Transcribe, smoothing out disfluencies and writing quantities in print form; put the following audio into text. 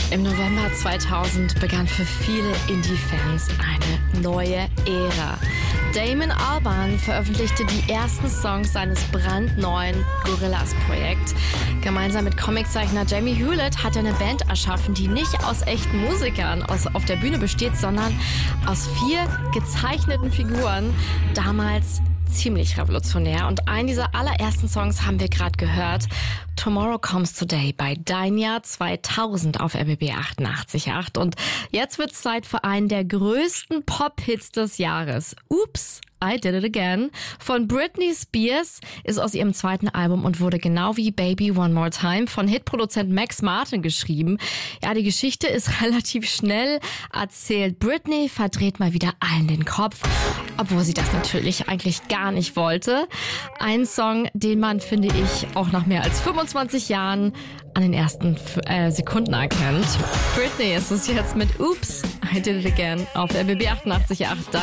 Im November 2000 begann für viele Indie-Fans eine neue Ära. Damon Albarn veröffentlichte die ersten Songs seines brandneuen Gorillaz-Projekt. Gemeinsam mit Comiczeichner Jamie Hewlett hat er eine Band erschaffen, die nicht aus echten Musikern auf der Bühne besteht, sondern aus 4 gezeichneten Figuren. Damals ziemlich revolutionär. Und einen dieser allerersten Songs haben wir gerade gehört. Tomorrow Comes Today bei Dein Jahr 2000 auf RBB 88.8. Und jetzt wird's Zeit für einen der größten Pop-Hits des Jahres. Oops, I Did It Again von Britney Spears ist aus ihrem zweiten Album und wurde genau wie Baby One More Time von Hitproduzent Max Martin geschrieben. Ja, die Geschichte ist relativ schnell erzählt. Britney verdreht mal wieder allen den Kopf, obwohl sie das natürlich eigentlich gar nicht wollte. Ein Song, den man, finde ich, auch nach mehr als 25 Jahren an den ersten Sekunden erkennt. Britney ist es jetzt mit Oops, I Did It Again auf RBB 88.8.